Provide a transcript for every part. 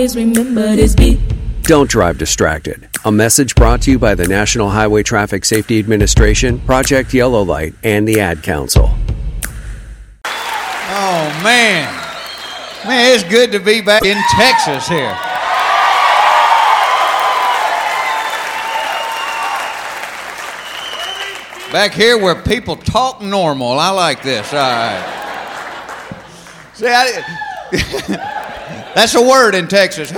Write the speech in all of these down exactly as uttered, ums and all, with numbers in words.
Remember this beat. Don't drive distracted. A message brought to you by the National Highway Traffic Safety Administration, Project Yellow Light, and the Ad Council. Oh, man. Man, it's good to be back in Texas here. Back here where people talk normal. I like this. All right. See, I, that's a word in Texas.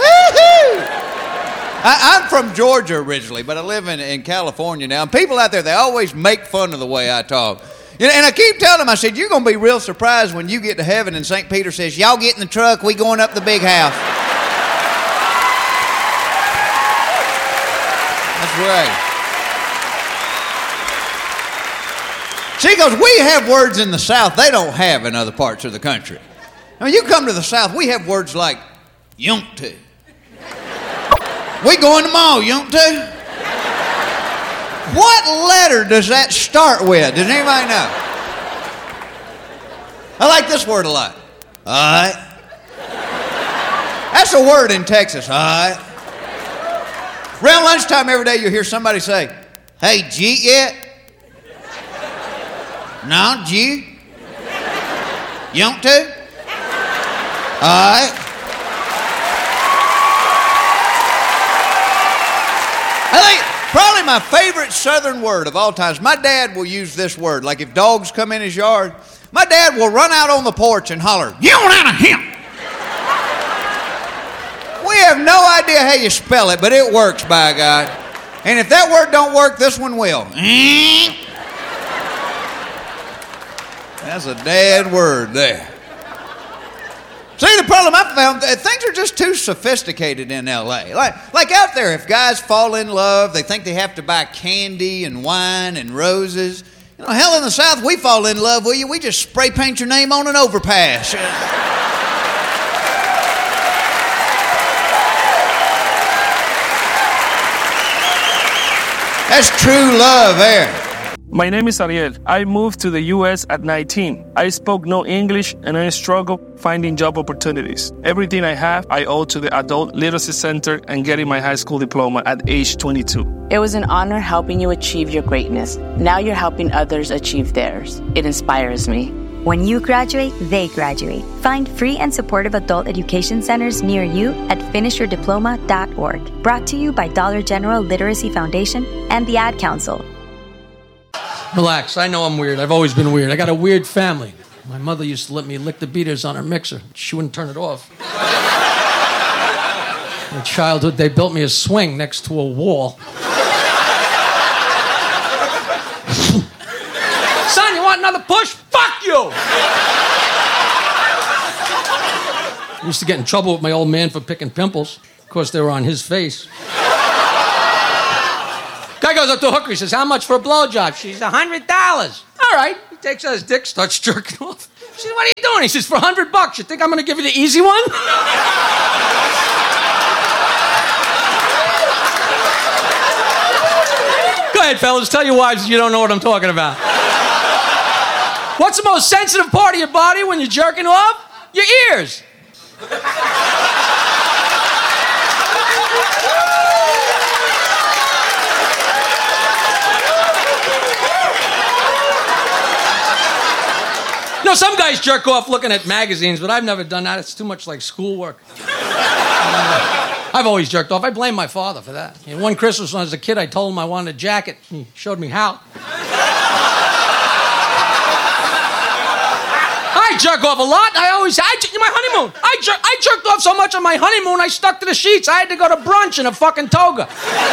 I, I'm from Georgia originally, but I live in, in California now. And people out there, they always make fun of the way I talk. You know, and I keep telling them, I said, you're going to be real surprised when you get to heaven and Saint Peter says, y'all get in the truck, we going up the big house. That's right. See, because we have words in the South they don't have in other parts of the country. I mean, you come to the South, we have words like yunt to. We going tomorrow, yunt to. What letter does that start with? Does anybody know? I like this word a lot. All right. That's a word in Texas, all right. Around lunchtime every day you hear somebody say, hey, G yet? No, G? Yunt to? All right. I think probably my favorite Southern word of all times, my dad will use this word. Like if dogs come in his yard, my dad will run out on the porch and holler, you out of him. We have no idea how you spell it, but it works, by God. And if that word don't work, this one will. That's a dad word there. See, the problem I found, things are just too sophisticated in L A. Like, like out there, if guys fall in love, they think they have to buy candy and wine and roses. You know, hell in the South, we fall in love, will you? We just spray paint your name on an overpass. That's true love there. My name is Ariel. I moved to the U S at nineteen. I spoke no English and I struggled finding job opportunities. Everything I have, I owe to the Adult Literacy Center and getting my high school diploma at age twenty-two. It was an honor helping you achieve your greatness. Now you're helping others achieve theirs. It inspires me. When you graduate, they graduate. Find free and supportive adult education centers near you at finish your diploma dot org. Brought to you by Dollar General Literacy Foundation and the Ad Council. Relax, I know I'm weird. I've always been weird. I got a weird family. My mother used to let me lick the beaters on her mixer. She wouldn't turn it off. In childhood, they built me a swing next to a wall. Son, you want another push? Fuck you! I used to get in trouble with my old man for picking pimples. Of course, they were on his face. Guy goes up to a hooker, he says, how much for a blowjob? She says, a hundred dollars. All right. He takes out his dick, starts jerking off. She says, what are you doing? He says, for a hundred bucks. You think I'm gonna give you the easy one? Go ahead, fellas, tell your wives you don't know what I'm talking about. What's the most sensitive part of your body when you're jerking off? Your ears. You know, some guys jerk off looking at magazines, but I've never done that. It's too much like schoolwork. uh, I've always jerked off. I blame my father for that. You know, one Christmas when I was a kid, I told him I wanted a jacket. He showed me how. I jerk off a lot. I always, I, my honeymoon. I, jer- I jerked off so much on my honeymoon, I stuck to the sheets. I had to go to brunch in a fucking toga.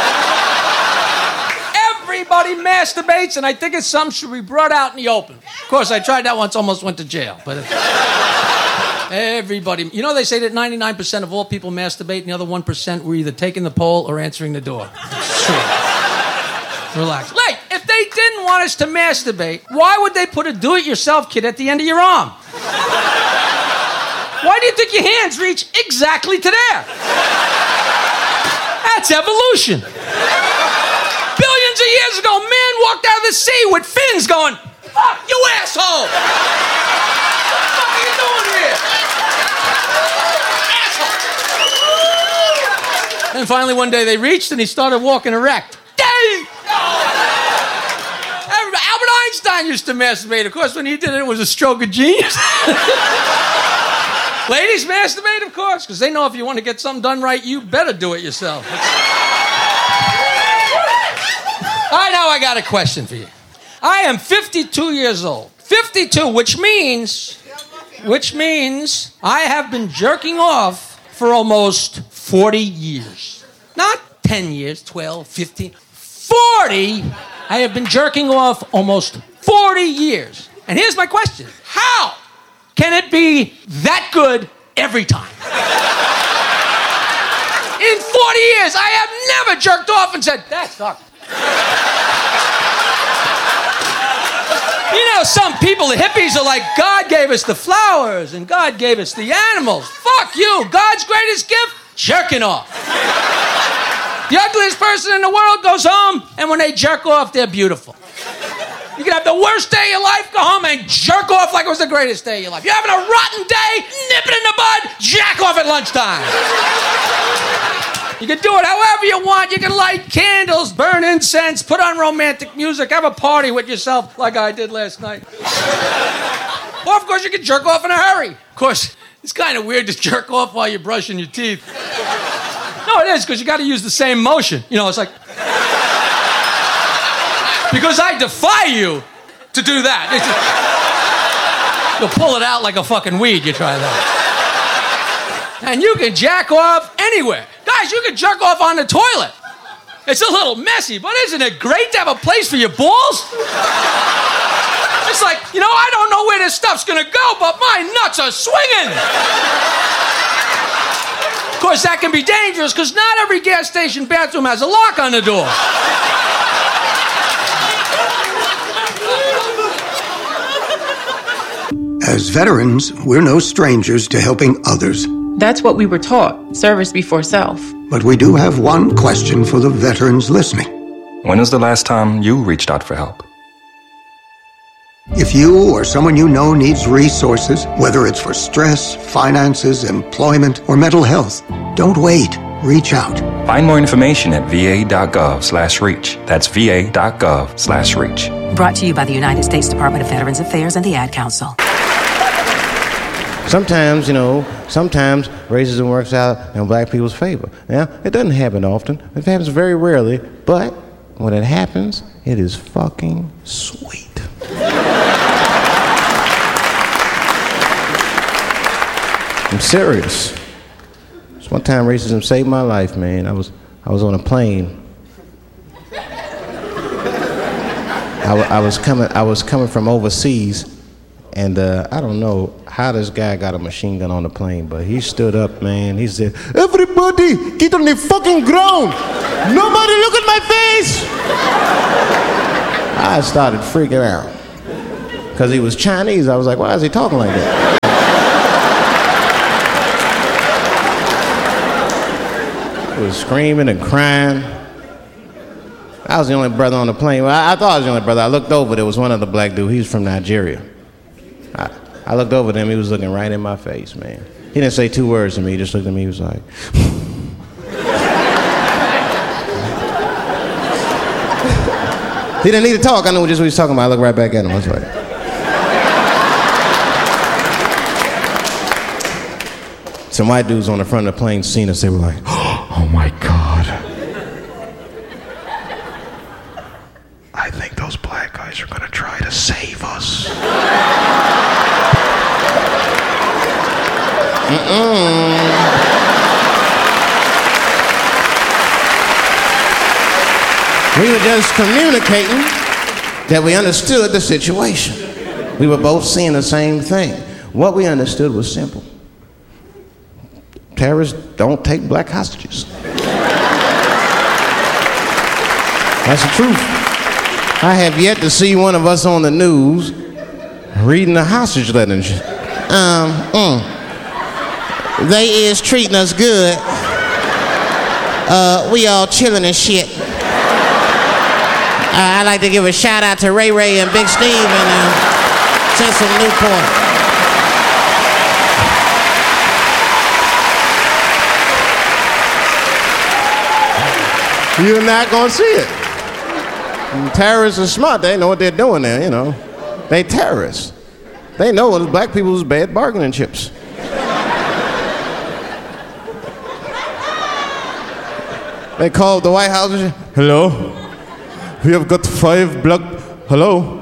Everybody masturbates, and I think it's something should be brought out in the open. Of course, I tried that once, almost went to jail. But it, everybody, you know, they say that ninety-nine percent of all people masturbate, and the other one percent were either taking the pole or answering the door. It's true. Relax. Like, if they didn't want us to masturbate, why would they put a do-it-yourself kit at the end of your arm? Why do you think your hands reach exactly to there? That's evolution. Billions of years ago, man walked out of the sea with fins going, fuck you, asshole! What the fuck are you doing here? Asshole! And finally one day they reached and he started walking erect. Dang! Albert Einstein used to masturbate. Of course, when he did it, it was a stroke of genius. Ladies masturbate, of course, because they know if you want to get something done right, you better do it yourself. All right, now I got a question for you. I am fifty-two years old. fifty-two, which means, which means I have been jerking off for almost forty years. Not ten years, twelve, fifteen, forty. I have been jerking off almost forty years. And here's my question. How can it be that good every time? In forty years, I have never jerked off and said, that sucked. You know, some people, the hippies, are like, God gave us the flowers and God gave us the animals. Fuck you. God's greatest gift? Jerking off. The ugliest person in the world goes home, and when they jerk off, they're beautiful. You can have the worst day of your life, go home and jerk off like it was the greatest day of your life. You're having a rotten day, nip it in the bud, jack off at lunchtime. You can do it however you want. You can light candles, burn incense, put on romantic music, have a party with yourself like I did last night. Or, of course, you can jerk off in a hurry. Of course, it's kind of weird to jerk off while you're brushing your teeth. No, it is, because you got to use the same motion. You know, it's like... Because I defy you to do that. It's just... You'll pull it out like a fucking weed, you try that. And you can jack off anywhere. Guys, you can jerk off on the toilet. It's a little messy, but isn't it great to have a place for your balls? It's like, you know, I don't know where this stuff's gonna go, but my nuts are swinging. Of course, that can be dangerous because not every gas station bathroom has a lock on the door. As veterans, we're no strangers to helping others. That's what we were taught, service before self. But we do have one question for the veterans listening. When was the last time you reached out for help? If you or someone you know needs resources, whether it's for stress, finances, employment, or mental health, don't wait. Reach out. Find more information at va.gov slash reach. That's va.gov slash reach. Brought to you by the United States Department of Veterans Affairs and the Ad Council. Sometimes, you know, sometimes racism works out in black people's favor. Now, it doesn't happen often. It happens very rarely, but when it happens, it is fucking sweet. I'm serious. So one time racism saved my life, man. I was I was on a plane. I, w- I was coming I was coming from overseas, and uh, I don't know how this guy got a machine gun on the plane, but he stood up, man. He said, "Everybody, get on the fucking ground. Nobody look at my face." I started freaking out because he was Chinese. I was like, why is he talking like that? He was screaming and crying. I was the only brother on the plane. Well, I, I thought I was the only brother. I looked over. There was one other black dude. He was from Nigeria. I, I looked over at him. He was looking right in my face, man. He didn't say two words to me. He just looked at me. He was like... He didn't need to talk. I knew just what he was talking about. I looked right back at him. I was like... Some white dudes on the front of the plane seen us. They were like, oh my God. I think those black guys are going to try to save us. Mm-mm. We were just communicating that we understood the situation. We were both seeing the same thing. What we understood was simple. Terrorists don't take black hostages. That's the truth. I have yet to see one of us on the news reading a hostage letter and shit. Um, mm. They is treating us good. Uh, we all chilling and shit. Uh, I'd like to give a shout out to Ray Ray and Big Steve and uh, Cecil Newport. You're not going to see it. And terrorists are smart. They know what they're doing there, you know. They terrorists. They know what black people's bad bargaining chips. They called the White House and said, hello? We have got five black... Hello?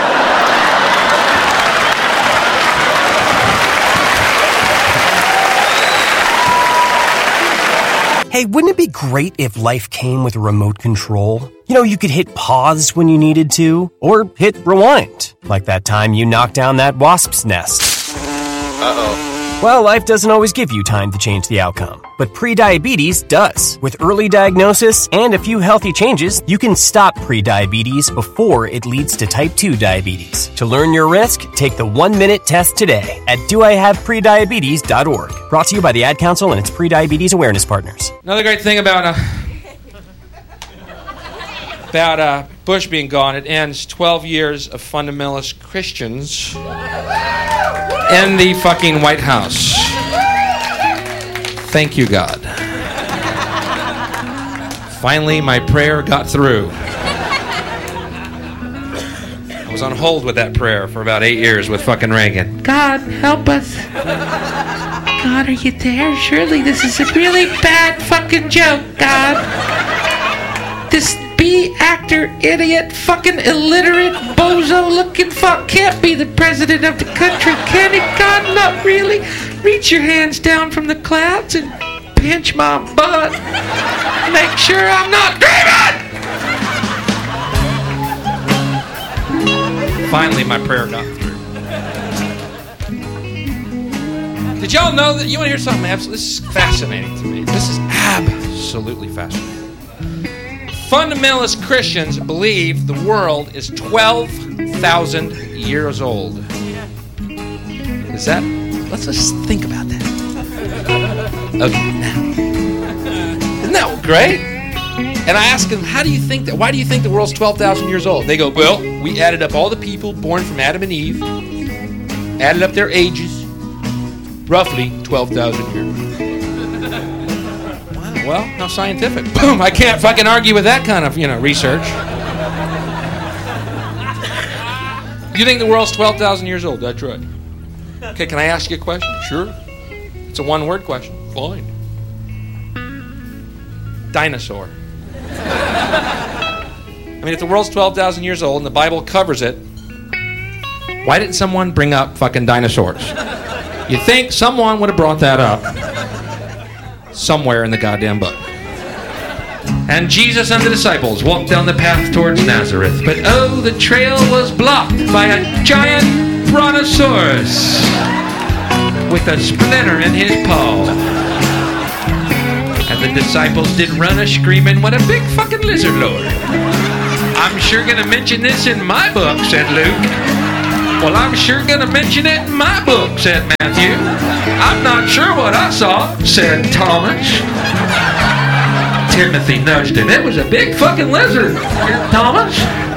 Hey, wouldn't it be great if life came with a remote control? You know, you could hit pause when you needed to, or hit rewind, like that time you knocked down that wasp's nest. Uh-oh. Well, life doesn't always give you time to change the outcome, but prediabetes does. With early diagnosis and a few healthy changes, you can stop prediabetes before it leads to type two diabetes. To learn your risk, take the one-minute test today at do I have prediabetes dot org. Brought to you by the Ad Council and its prediabetes awareness partners. Another great thing about uh, about uh, Bush being gone, it ends twelve years of fundamentalist Christians in the fucking White House. Thank you, God. Finally, my prayer got through. I was on hold with that prayer for about eight years with fucking Reagan. God, help us. God, are you there? Surely this is a really bad fucking joke, God. This B-actor, idiot, fucking illiterate, bozo-looking fuck can't be the president of the country, can he? God, not really. Reach your hands down from the clouds and pinch my butt. Make sure I'm not dreaming! Finally, my prayer got through. Did y'all know that? You want to hear something absolutely? This is fascinating to me. This is absolutely fascinating. Fundamentalist Christians believe the world is twelve thousand years old. Is that? Let's just think about that. Okay, now. Isn't that great? And I ask them, how do you think that? Why do you think the world's twelve thousand years old? They go, well, we added up all the people born from Adam and Eve, added up their ages, roughly twelve thousand years. Well, how scientific. Boom, I can't fucking argue with that kind of, you know, research. You think the world's twelve thousand years old? That's right. Okay, can I ask you a question? Sure. It's a one-word question. Fine. Dinosaur. I mean, if the world's twelve thousand years old and the Bible covers it, why didn't someone bring up fucking dinosaurs? You think someone would have brought that up somewhere in the goddamn book. And Jesus and the disciples walked down the path towards Nazareth, but oh, the trail was blocked by a giant brontosaurus with a splinter in his paw. And the disciples did run a screaming, what a big fucking lizard lord. I'm sure gonna mention this in my book, said Luke. Well, I'm sure gonna mention it in my book, said Matthew. I'm not sure what I saw, said Thomas. Timothy nudged him. It was a big fucking lizard, Thomas.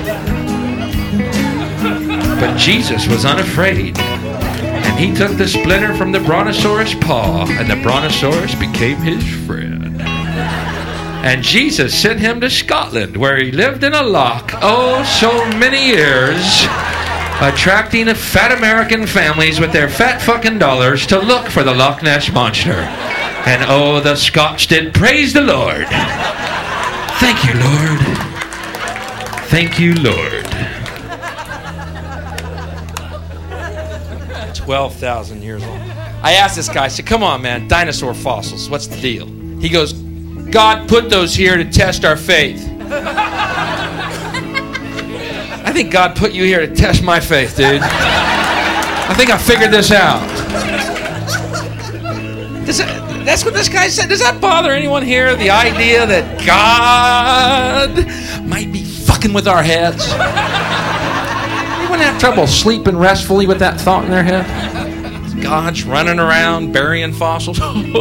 But Jesus was unafraid. And he took the splinter from the brontosaurus' paw, and the brontosaurus became his friend. And Jesus sent him to Scotland, where he lived in a loch, oh, so many years, attracting fat American families with their fat fucking dollars to look for the Loch Ness Monster. And oh, the Scots did praise the Lord. Thank you, Lord. Thank you, Lord. twelve thousand years old. I asked this guy, I said, come on, man, dinosaur fossils, what's the deal? He goes, God put those here to test our faith. I think God put you here to test my faith, dude. I think I figured this out. Does that, that's what this guy said. Does that bother anyone here? The idea that God might be fucking with our heads? Anyone have trouble sleeping restfully with that thought in their head? God's running around burying fossils.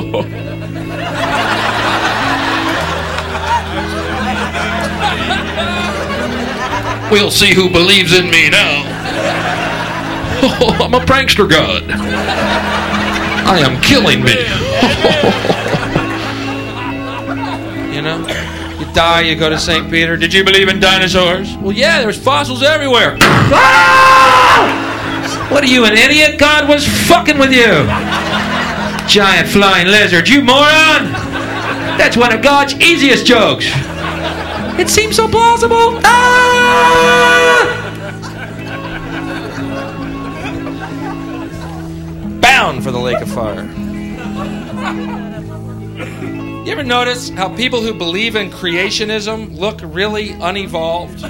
We'll see who believes in me now. Oh, I'm a prankster god. I am killing me. You know? You die, you go to Saint Peter. Did you believe in dinosaurs? Well, yeah, there's fossils everywhere. Ah! What are you, an idiot? God was fucking with you. Giant flying lizard, you moron! That's one of God's easiest jokes. It seems so plausible. Ah! Bound for the lake of fire. You ever notice how people who believe in creationism look really unevolved?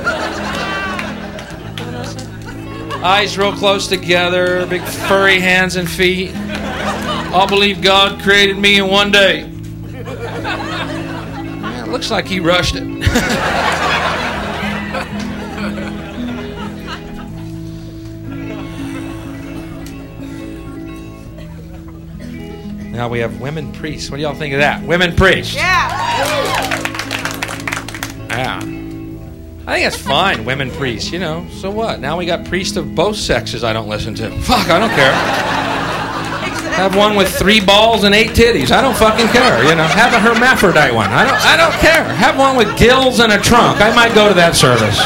Eyes real close together, big furry hands and feet. I'll believe God created me in one day. Yeah, it looks like he rushed it. Now we have women priests. What do y'all think of that? Women priests. Yeah. Yeah. I think it's fine, women priests, you know. So what? Now we got priests of both sexes I don't listen to. Fuck, I don't care. Have one with three balls and eight titties. I don't fucking care, you know. Have a hermaphrodite one. I don't I don't care. Have one with gills and a trunk. I might go to that service.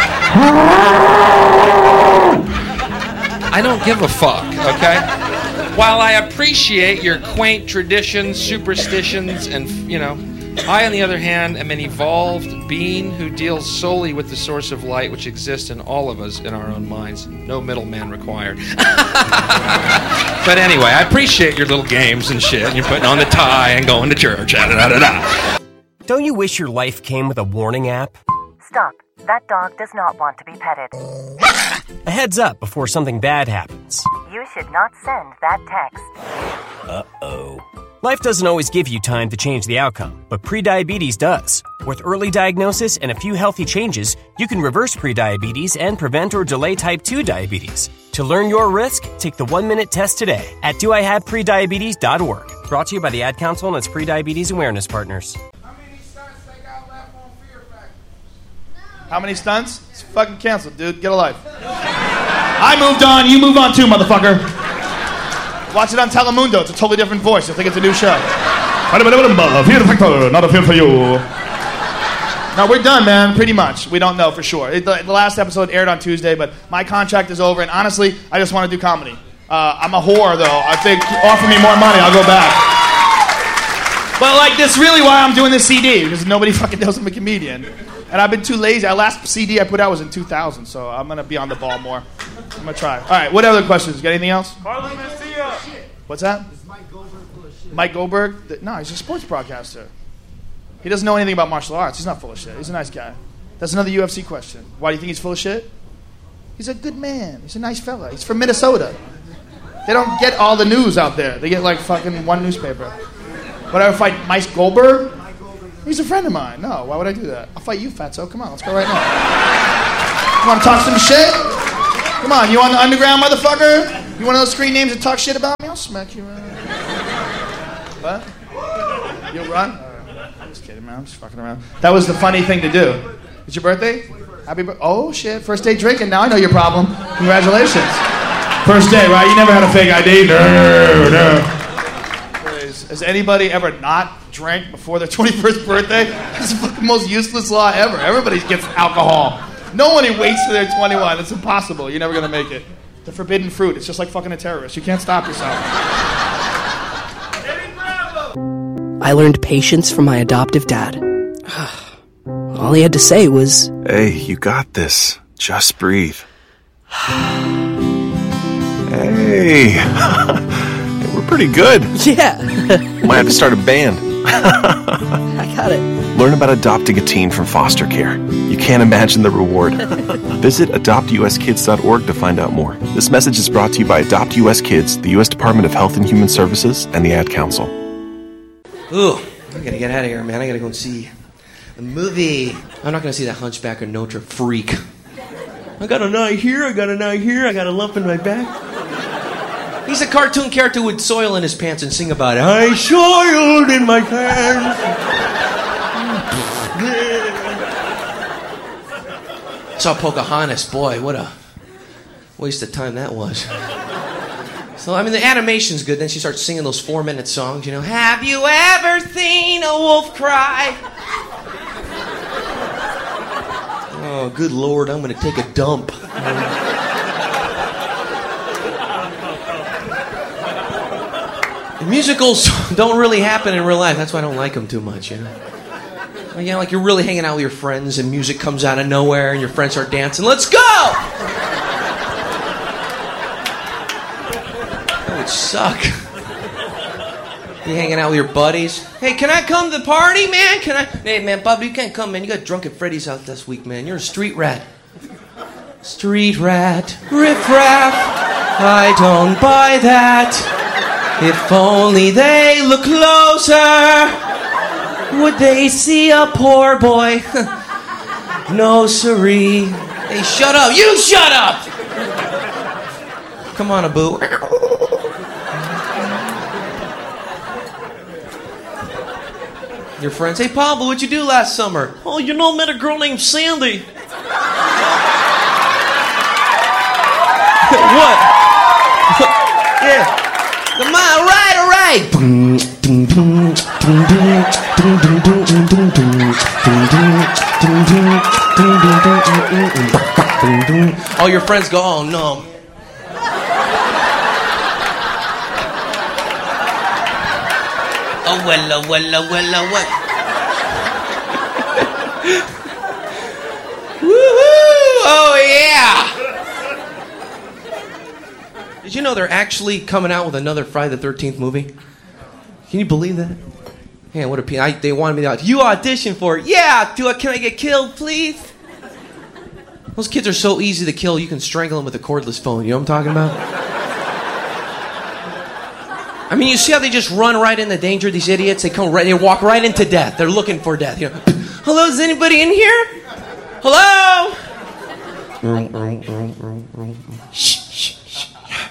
I don't give a fuck, okay? While I appreciate your quaint traditions, superstitions, and, you know, I, on the other hand, am an evolved being who deals solely with the source of light which exists in all of us in our own minds. No middleman required. But anyway, I appreciate your little games and shit. You're putting on the tie and going to church. Da, da, da, da. Don't you wish your life came with a warning app? Stop. That dog does not want to be petted. A heads up before something bad happens. You should not send that text. Uh-oh. Life doesn't always give you time to change the outcome, but prediabetes does. With early diagnosis and a few healthy changes, you can reverse prediabetes and prevent or delay type two diabetes. To learn your risk, take the one-minute test today at do I have prediabetes dot org. Brought to you by the Ad Council and its prediabetes awareness partners. How many stunts? It's fucking canceled, dude. Get a life. I moved on. You move on too, motherfucker. Watch it on Telemundo. It's a totally different voice. I think it's a new show. Fear Factor, not a fear for you. No, we're done, man. Pretty much. We don't know for sure. It, the, the last episode aired on Tuesday, but my contract is over, and honestly, I just want to do comedy. Uh, I'm a whore, though. I think offer me more money, I'll go back. But like, that's really why I'm doing this C D, because nobody fucking knows I'm a comedian. And I've been too lazy. Our last C D I put out was in two thousand, so I'm going to be on the ball more. I'm going to try. All right, what other questions? Got anything else? Carlos Mencia. What's that? Is Mike Goldberg full of shit? Mike Goldberg? No, he's a sports broadcaster. He doesn't know anything about martial arts. He's not full of shit. He's a nice guy. That's another U F C question. Why do you think he's full of shit? He's a good man. He's a nice fella. He's from Minnesota. They don't get all the news out there. They get like fucking one newspaper. Would I ever fight Mike Goldberg? He's a friend of mine. No, why would I do that? I'll fight you, fatso. Come on, let's go right now. You want to talk some shit? Come on, you on the underground, motherfucker? You one of those screen names that talk shit about me? I'll smack you around. What? You'll run? I'm just kidding, man. I'm just fucking around. That was the funny thing to do. It's your birthday? Happy birthday. Oh, shit. First day drinking. Now I know your problem. Congratulations. First day, right? You never had a fake I D? No, no. Has anybody ever not drank before their twenty-first birthday? It's the fucking most useless law ever. Everybody gets alcohol. No one waits till they're twenty-one. It's impossible. You're never going to make it. The forbidden fruit. It's just like fucking a terrorist. You can't stop yourself. I learned patience from my adoptive dad. All he had to say was, "Hey, you got this. Just breathe." Hey. We're pretty good. Yeah. Might have to start a band. I got it. Learn about adopting a teen from foster care. You can't imagine the reward. Visit adopt u s kids dot org to find out more. This message is brought to you by Adopt U S Kids, the U S Department of Health and Human Services, and the Ad Council. Ooh, I gotta get out of here, man. I gotta go and see the movie. I'm not gonna see that Hunchback of Notre freak. I got an eye here, I got an eye here, I got a lump in my back. He's a cartoon character with soil in his pants and sing about it. I soiled in my pants. Saw Pocahontas. Boy, what a waste of time that was. So, I mean, the animation's good. Then she starts singing those four-minute songs, you know. Have you ever seen a wolf cry? Oh, good Lord, I'm going to take a dump. Musicals don't really happen in real life. That's why I don't like them too much, you know? Like, you know, like you're really hanging out with your friends and music comes out of nowhere and your friends start dancing. Let's go! That would suck. You hanging out with your buddies. Hey, can I come to the party, man? Can I? Hey, man, Bobby, you can't come, man. You got drunk at Freddy's out this week, man. You're a street rat. Street rat, riff-raff. I don't buy that. If only they look closer, would they see a poor boy? No, siree. Hey, shut up. You shut up! Come on, Abu. Your friends, hey, Pablo, what'd you do last summer? Oh, you know, I met a girl named Sandy. What? Yeah. Come on, all right, all right. All your friends go, oh no. Oh, well, oh, well, oh, well, oh, well. Woohoo! Oh, yeah! Did you know they're actually coming out with another Friday the thirteenth movie? Can you believe that? Man, what a p- I, they wanted me to. You audition for it. Yeah, do I, can I get killed, please? Those kids are so easy to kill, you can strangle them with a cordless phone. You know what I'm talking about? I mean, you see how they just run right into danger, these idiots? They come right, they walk right into death. They're looking for death. You know, hello, is anybody in here? Hello? Shh, shh, shh.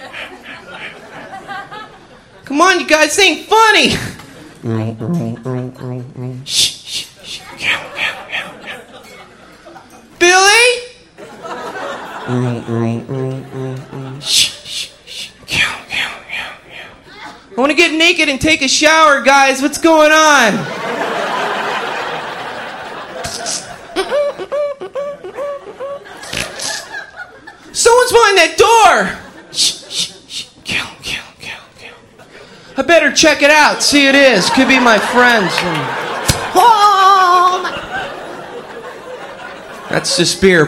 Come on, you guys, this ain't funny. Shh, shh, shh. Billy? Shh, shh, shh. I want to get naked and take a shower, guys. What's going on? Someone's behind that door. Shh, shh, shh. Kill, kill, kill, kill. I better check it out. See who it is. Could be my friends. Oh, that's the spear.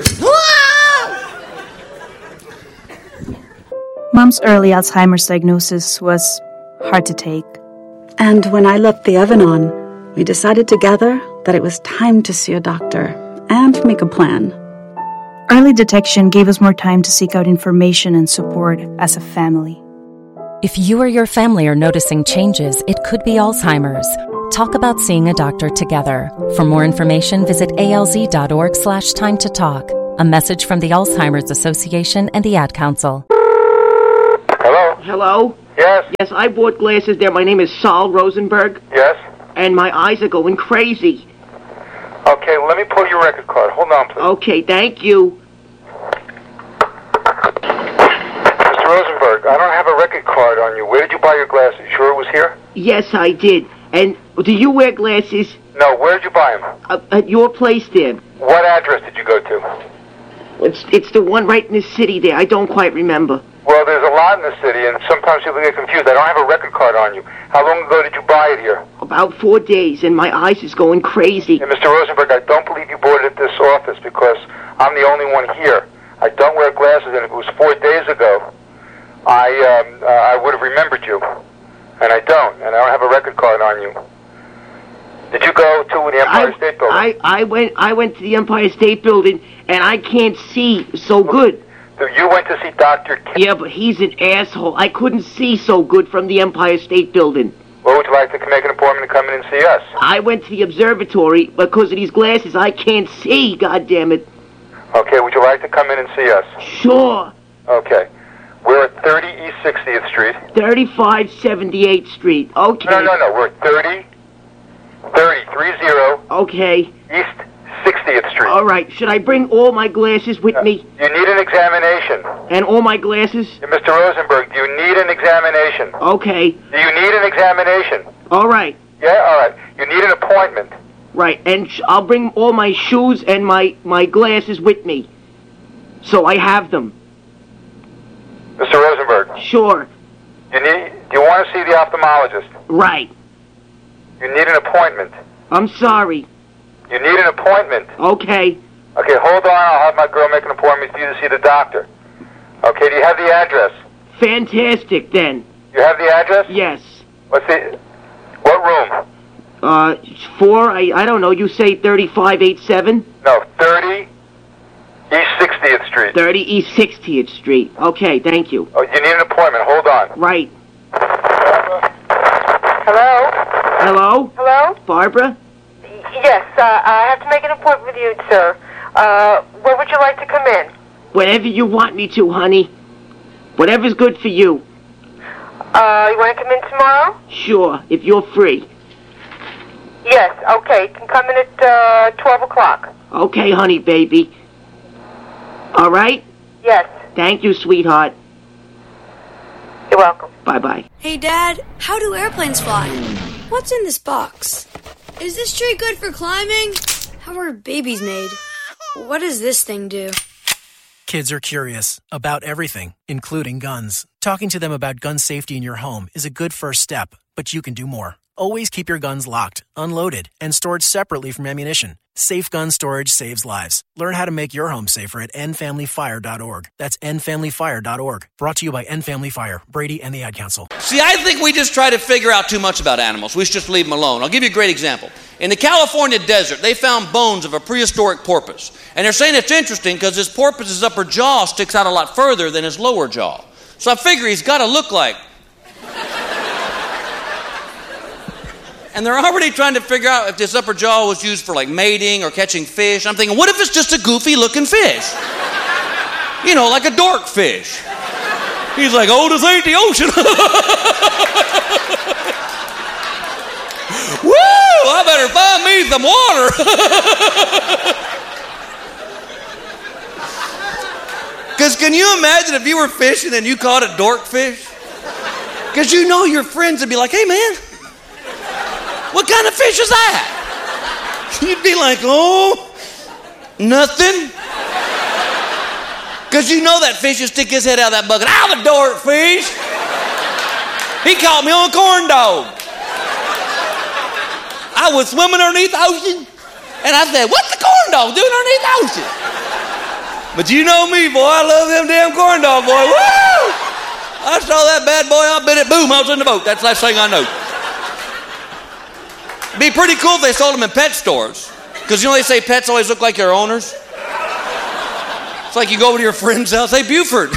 Mom's early Alzheimer's diagnosis was hard to take. And when I left the Evanon, we decided together that it was time to see a doctor and make a plan. Early detection gave us more time to seek out information and support as a family. If you or your family are noticing changes, it could be Alzheimer's. Talk about seeing a doctor together. For more information, visit alz.org slash time to talk. A message from the Alzheimer's Association and the Ad Council. Hello? Hello? Yes? Yes, I bought glasses there. My name is Saul Rosenberg. Yes? And my eyes are going crazy. Okay, let me pull your record card. Hold on, please. Okay, thank you. Mister Rosenberg, I don't have a record card on you. Where did you buy your glasses? You sure it was here? Yes, I did. And do you wear glasses? No, where did you buy them? Uh, at your place there. What address did you go to? It's, it's the one right in the city there. I don't quite remember. Well, there's a lot in the city, and sometimes people get confused. I don't have a record card on you. How long ago did you buy it here? About four days, and my eyes is going crazy. And Mister Rosenberg, I don't believe you bought it at this office because I'm the only one here. I don't wear glasses, and if it was four days ago, I um, uh, I would have remembered you. And I don't, and I don't have a record card on you. Did you go to the Empire I, State Building? I, I went I went to the Empire State Building, and I can't see so good. So you went to see Doctor K? Yeah, but he's an asshole. I couldn't see so good from the Empire State Building. Well, would you like to make an appointment to come in and see us? I went to the observatory because of these glasses. I can't see, goddammit. Okay, would you like to come in and see us? Sure. Okay. We're at thirty East sixtieth Street. thirty-five seventy-eighth Street. Okay. No, no, no. We're at thirty, thirty, three zero. Okay. East sixtieth Street. All right. Should I bring all my glasses with uh, me? You need an examination. And all my glasses? Yeah, Mister Rosenberg, do you need an examination? Okay. Do you need an examination? All right. Yeah, all right. You need an appointment. Right, and sh- I'll bring all my shoes and my, my glasses with me. So I have them. Mister Rosenberg. Sure. You need. Do you want to see the ophthalmologist? Right. You need an appointment. I'm sorry. You need an appointment. Okay. Okay, hold on. I'll have my girl make an appointment for you to see the doctor. Okay, do you have the address? Fantastic, then. You have the address? Yes. What's the... What room? Uh, four, I, I don't know, you say thirty-five eighty-seven? No, thirty East sixtieth Street. thirty East sixtieth Street. Okay, thank you. Oh, you need an appointment. Hold on. Right. Hello? Hello? Hello? Barbara? Yes, uh, I have to make an appointment with you, sir. Uh, where would you like to come in? Wherever you want me to, honey. Whatever's good for you. Uh, you want to come in tomorrow? Sure, if you're free. Yes, okay. You can come in at, uh, twelve o'clock. Okay, honey, baby. All right? Yes. Thank you, sweetheart. You're welcome. Bye-bye. Hey, Dad, how do airplanes fly? What's in this box? Is this tree good for climbing? How are babies made? What does this thing do? Kids are curious about everything, including guns. Talking to them about gun safety in your home is a good first step, but you can do more. Always keep your guns locked, unloaded, and stored separately from ammunition. Safe gun storage saves lives. Learn how to make your home safer at end family fire dot org. That's end family fire dot org. Brought to you by End Family Fire, Brady, and the Ad Council. See, I think we just try to figure out too much about animals. We should just leave them alone. I'll give you a great example. In the California desert, they found bones of a prehistoric porpoise. And they're saying it's interesting because this porpoise's upper jaw sticks out a lot further than his lower jaw. So I figure he's got to look like... And they're already trying to figure out if this upper jaw was used for like mating or catching fish. I'm thinking, what if it's just a goofy looking fish? You know, like a dork fish. He's like, oh, this ain't the ocean. Woo! I better find me some water. Because can you imagine if you were fishing and you caught a dork fish? Because you know your friends would be like, hey, man, what kind of fish is that? You'd be like, oh, nothing. Because you know that fish will stick his head out of that bucket. I'm a dork fish. He caught me on a corn dog. I was swimming underneath the ocean, and I said, what's the corn dog doing underneath the ocean? But you know me, boy, I love them damn corn dog, boy. Woo! I saw that bad boy, I bit it, boom, I was in the boat. That's the last thing I know. It'd be pretty cool if they sold them in pet stores. Because you know they say pets always look like their owners? It's like you go over to your friend's house, hey, Buford.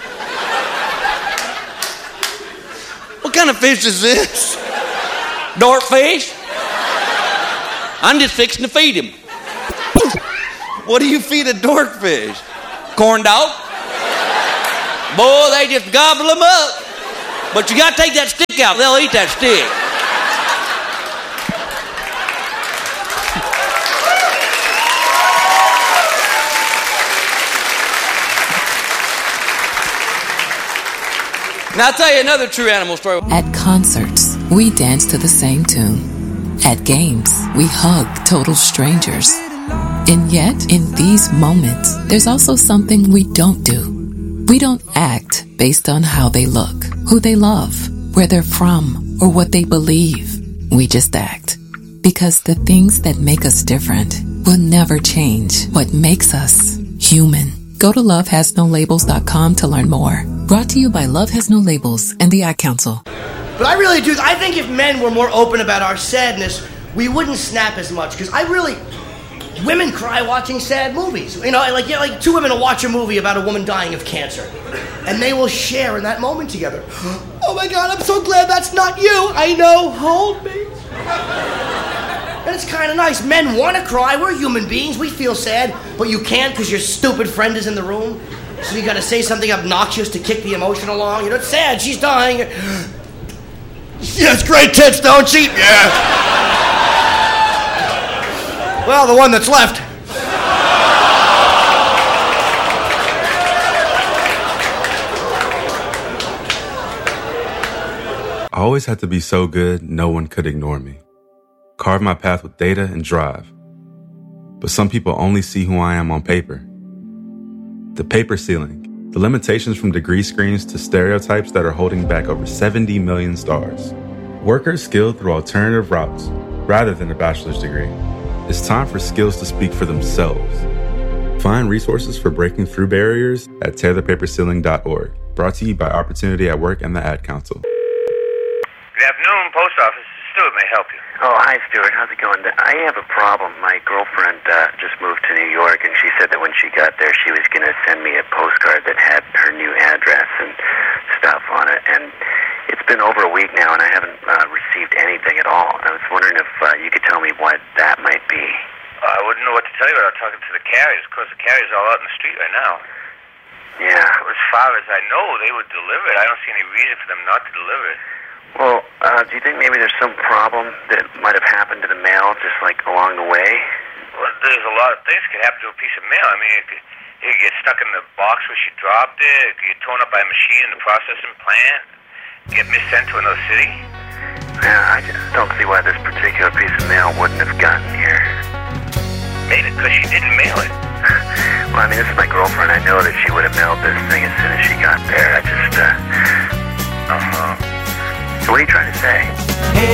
What kind of fish is this? Dork fish? I'm just fixing to feed him. What do you feed a dork fish? Corn dog? Boy, they just gobble them up. But you got to take that stick out. They'll eat that stick. Now I'll tell you another true animal story. At concerts, we dance to the same tune. At games, we hug total strangers. And yet, in these moments, there's also something we don't do. We don't act based on how they look, who they love, where they're from, or what they believe. We just act. Because the things that make us different will never change what makes us human. Go to love has no labels dot com to learn more. Brought to you by Love Has No Labels and the Ad Council. But I really do, I think if men were more open about our sadness, we wouldn't snap as much. Because I really, women cry watching sad movies. You know, like, you know, like two women will watch a movie about a woman dying of cancer. And they will share in that moment together. Oh my God, I'm so glad that's not you. I know, hold me. And it's kind of nice. Men want to cry. We're human beings. We feel sad. But you can't because your stupid friend is in the room. So you got to say something obnoxious to kick the emotion along. You know, it's sad. She's dying. She has great tits, don't she? Yeah. Well, the one that's left. I always had to be so good, no one could ignore me. carved my path with data and drive. But some people only see who I am on paper. The paper ceiling, the limitations from degree screens to stereotypes that are holding back over seventy million stars. Workers skilled through alternative routes, rather than a bachelor's degree. It's time for skills to speak for themselves. Find resources for breaking through barriers at tear the paper ceiling dot org. Brought to you by Opportunity at Work and the Ad Council. Good afternoon, Post Office. Stuart may help you. Oh, hi, Stuart. How's it going? I have a problem. My girlfriend uh, just moved to New York, and she said that when she got there, she was going to send me a postcard that had her new address and stuff on it. And it's been over a week now, and I haven't uh, received anything at all. I was wondering if uh, you could tell me what that might be. I wouldn't know what to tell you without talking to the carriers. Of course, the carriers are all out in the street right now. Yeah. As far as I know, they would deliver it. I don't see any reason for them not to deliver it. Well, uh, do you think maybe there's some problem that might have happened to the mail just, like, along the way? Well, there's a lot of things that could happen to a piece of mail. I mean, it could, it could get stuck in the box where she dropped it. It could get torn up by a machine in the processing plant. Get missent to another city. Yeah, I just don't see why this particular piece of mail wouldn't have gotten here. Maybe because she didn't mail it. Well, I mean, this is my girlfriend. I know that she would have mailed this thing as soon as she got there. I just, uh... Uh-huh. So what are you trying to say? Hey,